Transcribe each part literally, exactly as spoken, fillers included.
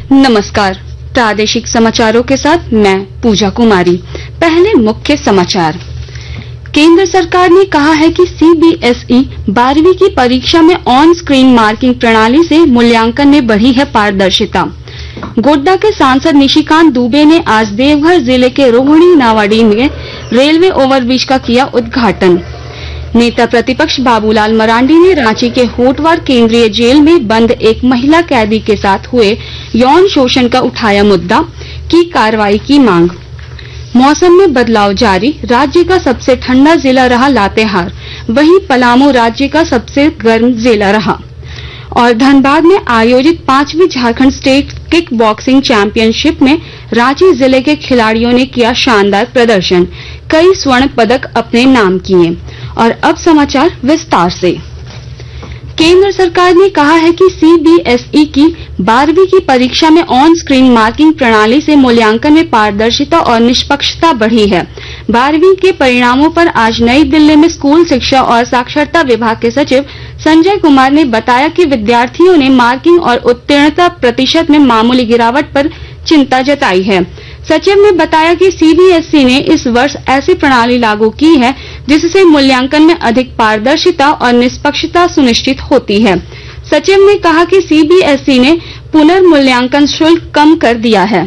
नमस्कार, प्रादेशिक समाचारों के साथ मैं पूजा कुमारी। पहले मुख्य समाचार। केंद्र सरकार ने कहा है कि सीबीएसई बारहवीं की परीक्षा में ऑन स्क्रीन मार्किंग प्रणाली से मूल्यांकन में बढ़ी है पारदर्शिता। गोड्डा के सांसद निशिकांत दुबे ने आज देवघर जिले के रोहिणी नावाडी में रेलवे ओवरब्रिज का किया उद्घाटन। नेता प्रतिपक्ष बाबूलाल मरांडी ने रांची के होटवार केंद्रीय जेल में बंद एक महिला कैदी के साथ हुए यौन शोषण का उठाया मुद्दा, की कार्रवाई की मांग। मौसम में बदलाव जारी, राज्य का सबसे ठंडा जिला रहा लातेहार, वहीं पलामू राज्य का सबसे गर्म जिला रहा। और धनबाद में आयोजित पांचवीं Jharkhand state kick boxing championship में रांची जिले के खिलाड़ियों ने किया शानदार प्रदर्शन, कई स्वर्ण पदक अपने नाम किए। और अब समाचार विस्तार से। केंद्र सरकार ने कहा है कि सीबीएसई की बारहवीं की परीक्षा में ऑन स्क्रीन मार्किंग प्रणाली से मूल्यांकन में पारदर्शिता और निष्पक्षता बढ़ी है। बारहवीं के परिणामों पर आज नई दिल्ली में स्कूल शिक्षा और साक्षरता विभाग के सचिव संजय कुमार ने बताया कि विद्यार्थियों ने मार्किंग और उत्तीर्णता प्रतिशत में मामूली गिरावट पर चिंता जताई है। सचिव ने बताया कि सीबीएसई ने इस वर्ष ऐसी प्रणाली लागू की है जिससे मूल्यांकन में अधिक पारदर्शिता और निष्पक्षता सुनिश्चित होती है। सचिव ने कहा कि सीबीएसई ने पुनर्मूल्यांकन शुल्क कम कर दिया है।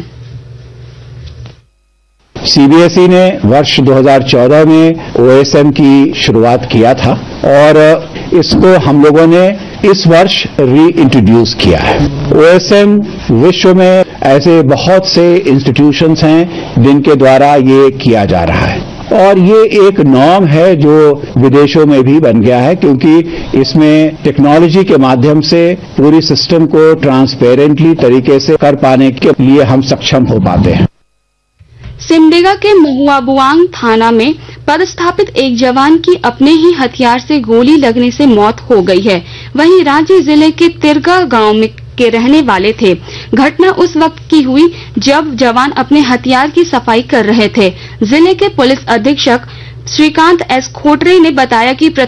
सीबीएसई ने वर्ष दो हज़ार चौदह में ओएसएम की शुरुआत किया था और इसको हम लोगों ने इस वर्ष री इंट्रोड्यूस किया है। ओएसएम विश्व में ऐसे बहुत से इंस्टीट्यूशंस हैं जिनके द्वारा ये किया जा रहा है और ये एक नॉर्म है जो विदेशों में भी बन गया है, क्योंकि इसमें टेक्नोलॉजी के माध्यम से पूरी सिस्टम को ट्रांसपेरेंटली तरीके से कर पाने के लिए हम सक्षम हो पाते हैं। सिमडेगा के महुआबुआंग थाना में पदस्थापित एक जवान की अपने ही हथियार से गोली लगने से मौत हो गई है। वहीं रांची जिले के तिरगा गांव में के रहने वाले थे। घटना उस वक्त की हुई जब जवान अपने हथियार की सफाई कर रहे थे। जिले के पुलिस अधीक्षक श्रीकांत एस खोटरे ने बताया कि